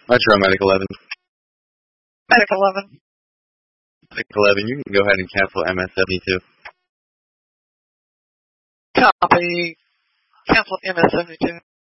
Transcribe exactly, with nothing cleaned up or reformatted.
Metro Medic eleven. Medic eleven. Medic eleven, you can go ahead and cancel M S seventy-two. Copy. Cancel M S seventy-two.